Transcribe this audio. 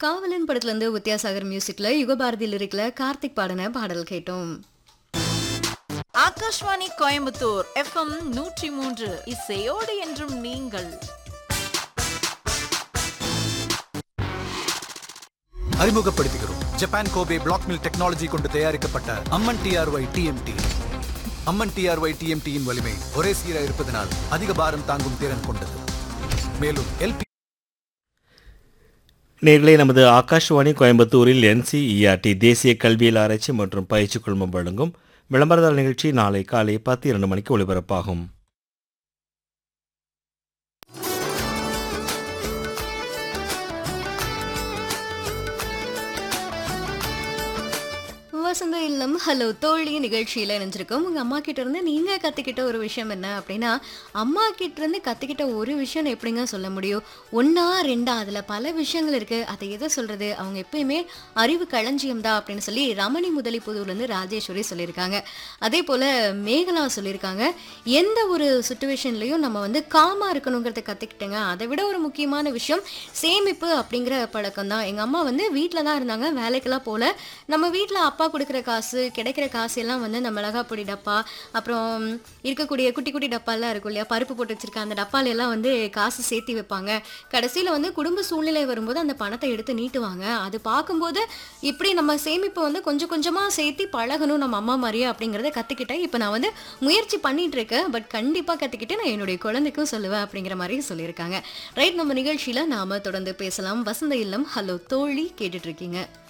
காவலன் படத்துல இருந்து வித்யாசாகர் மியூசிக்ல யுகபாரதி லிரிக்ல கார்த்திக் பாடின பாடல் கேட்டோம். ஆகாஷ்வாணி கோயம்புத்தூர் எஃப்எம் 103 இசையோடு என்றும் நீங்கள். அறிமுகப்படுத்துகிறோம் Japan Kobe black mill technology கொண்டு தயாரிக்கப்பட்ட அம்மன் டிஆர்ஒய் டிஎம்டி. அம்மன் டிஆர்ஒய் டிஎம்டியின் வலிமை ஒரே சீராக இருப்பதனால் அதிக பாரம் தாங்கும் திறன் கொண்டது. மேலும் எல்பி நேர்களே, நமது ஆகாஷ்வாணி கோயம்புத்தூரில் என்சிஇஆர்டி தேசிய கல்வியல் ஆராய்ச்சி மற்றும் பயிற்சி குழுமம் வழங்கும் விளம்பரதார நிகழ்ச்சி நாளை காலை 10:02 மணிக்கு ஒலிபரப்பாகும். வசந்த இல்லம் ஹலோ தோழி நிகழ்ச்சியில் இணைஞ்சிருக்கோம். உங்கள் அம்மா கிட்ட இருந்து நீங்கள் கற்றுக்கிட்ட ஒரு விஷயம் என்ன அப்படின்னா, அம்மா கிட்ட இருந்து கற்றுக்கிட்ட ஒரு விஷயம் எப்படிங்க சொல்ல முடியும்? ஒன்றா ரெண்டா அதில் பல விஷயங்கள் இருக்குது. அதை எதை சொல்கிறது? அவங்க எப்பயுமே அறிவு களஞ்சியம் தான் அப்படின்னு சொல்லி ரமணி முதலிப்புதூர்லேருந்து ராஜேஸ்வரி சொல்லியிருக்காங்க. அதே போல் மேகலா சொல்லியிருக்காங்க, எந்த ஒரு சுச்சுவேஷன்லையும் நம்ம வந்து காமாக இருக்கணுங்கிறத கற்றுக்கிட்டேங்க. அதை விட ஒரு முக்கியமான விஷயம் சேமிப்பு அப்படிங்கிற பழக்கம் தான். எங்கள் அம்மா வந்து வீட்டில் தான் இருந்தாங்க, வேலைக்கெல்லாம் போல. நம்ம வீட்டில் அப்பா கொடுக்குற காசு கிடைக்கிற காசு எல்லாம் வந்து நம்ம மிளகாப்பொடி டப்பா, அப்புறம் இருக்கக்கூடிய குட்டி குட்டி டப்பாலாம் இருக்கும் இல்லையா, பருப்பு போட்டு வச்சிருக்க அந்த டப்பால எல்லாம் வந்து காசு சேர்த்தி வைப்பாங்க. கடைசியில் வந்து குடும்ப சூழ்நிலை வரும்போது அந்த பணத்தை எடுத்து நீட்டுவாங்க. அது பார்க்கும்போது இப்படி நம்ம சேமிப்பு வந்து கொஞ்சம் கொஞ்சமாக சேர்த்தி பழகணும் நம்ம அம்மா மாதிரியே அப்படிங்கிறத கற்றுக்கிட்டேன். இப்போ நான் வந்து முயற்சி பண்ணிட்டு இருக்கேன். பட் கண்டிப்பாக கற்றுக்கிட்டு நான் என்னுடைய குழந்தைக்கும் சொல்லுவேன் அப்படிங்கிற மாதிரி சொல்லியிருக்காங்க. ரைட், நம்ம நிகழ்ச்சியில் நாம் தொடர்ந்து பேசலாம். வசந்த இல்லம் ஹலோ தோழி கேட்டுட்டு இருக்கீங்க.